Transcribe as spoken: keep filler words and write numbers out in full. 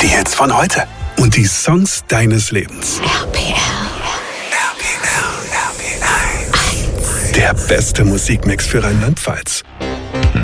Die Hits von heute und die Songs deines Lebens. R P L. Der beste Musikmix für Rheinland-Pfalz.